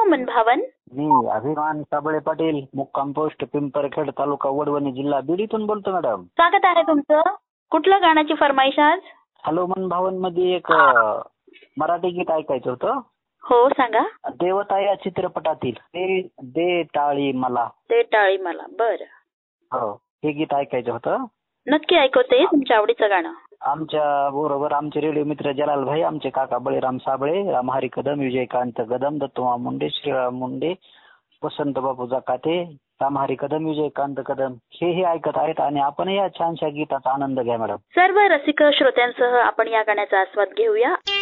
मन भावन. मी अभिमान साबळे पाटील, मुक्काम पोस्ट पिंपरखेड, तालुका वडवणी, जिल्हा बीड इथून बोलतो मॅडम. स्वागत आहे तुमचं. कुठलं गाण्याची फरमाईश आज? हॅलो मन भावन मध्ये एक मराठी गीत ऐकायचं होतं. हो सांगा. देवता या चित्रपटातील दे टाळी मला. ते टाळी मला. बरं. हो, हे गीत ऐकायचं होतं. नक्की ऐकवते तुमच्या आवडीचं गाणं. आमच्या बरोबर आमचे रेडिओ मित्र जलाल भाई, आमचे काका बळीराम साबळे, रामहरी कदम, विजयकांत कदम, दत्तुमा मुंडे, श्रीराम मुंडे, वसंत बापू जकाते, रामहरी कदम, विजयकांत कदम हे ऐकत आहेत आणि आपण या छानशा गीताचा आनंद घ्या मॅडम. सर्व रसिक श्रोत्यांसह आपण या गाण्याचा आस्वाद घेऊया.